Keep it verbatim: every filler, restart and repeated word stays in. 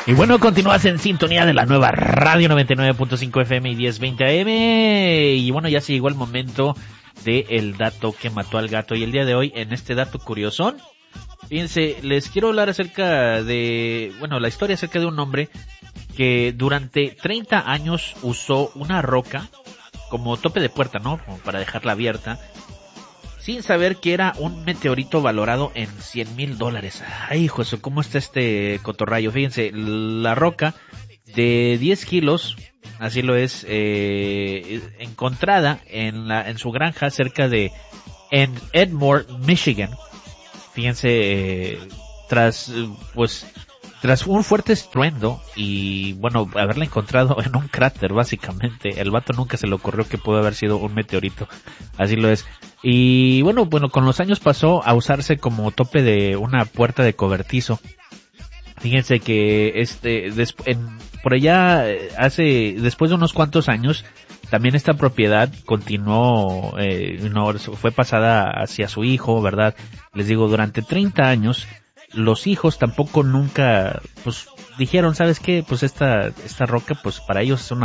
Y bueno, continúas en sintonía de la nueva Radio noventa y nueve punto cinco F M y diez veinte A M. Y bueno, ya se llegó el momento de el dato que mató al gato. Y el día de hoy, en este dato curiosón, fíjense, les quiero hablar acerca de, bueno, la historia acerca de un hombre que durante treinta años usó una roca como tope de puerta, ¿no? Como para dejarla abierta, sin saber que era un meteorito valorado en cien mil dólares. Ay, hijo, eso, ¿cómo está este cotorrayo? Fíjense, la roca de diez kilos, así lo es, eh, encontrada en la, en su granja cerca de en Edmore, Michigan. Fíjense, eh, tras, pues, tras un fuerte estruendo y, bueno, haberla encontrado en un cráter, básicamente. El vato nunca se le ocurrió que pudo haber sido un meteorito. Así lo es. Y, bueno, bueno, con los años pasó a usarse como tope de una puerta de cobertizo. Fíjense que, este, desp- en, por allá, hace, después de unos cuantos años, también esta propiedad continuó, eh, no, fue pasada hacia su hijo, ¿verdad? Les digo, durante treinta años, los hijos tampoco nunca, pues, dijeron, ¿sabes qué? Pues esta, esta roca, pues para ellos es una